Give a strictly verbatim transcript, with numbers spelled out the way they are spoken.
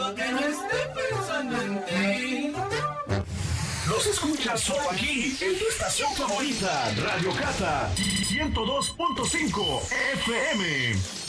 todo que no esté pensando en ti. Los escuchas solo aquí, en tu estación favorita, Radio Cata ciento dos punto cinco F M.